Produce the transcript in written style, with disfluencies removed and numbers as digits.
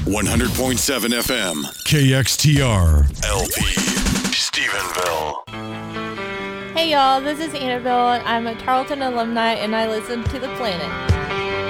100.7 FM, KXTR, LP, Stephenville. Hey y'all, this is Annabelle. I'm a Tarleton alumni and I listen to The Planet.